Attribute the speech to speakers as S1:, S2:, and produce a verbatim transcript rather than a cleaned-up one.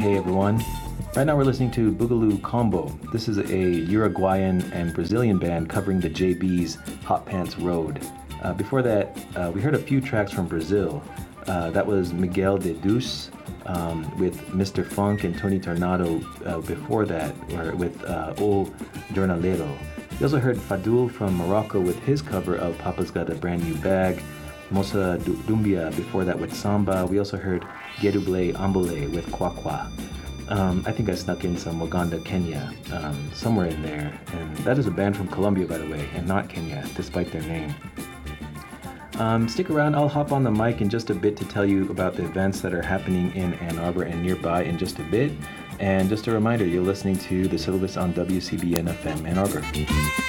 S1: hey everyone. Right now we're listening to Boogaloo Combo. This is a Uruguayan and Brazilian band covering the J B's Hot Pants Road. Uh, before that, uh, we heard a few tracks from Brazil. Uh, that was Miguel de Deus um, with Mister Funk and Tony Tornado uh, before that, or with uh, O Jornalero. We also heard Fadul from Morocco with his cover of Papa's Got a Brand New Bag. Mosa Dumbia before that with Samba. We also heard Geruble Ambole with Kwakwa. Um, I think I snuck in some Waganda, Kenya, um, somewhere in there. And that is a band from Colombia, by the way, and not Kenya, despite their name. Um, stick around, I'll hop on the mic in just a bit to tell you about the events that are happening in Ann Arbor and nearby in just a bit. And just a reminder, you're listening to The Syllabus on W C B N F M Ann Arbor.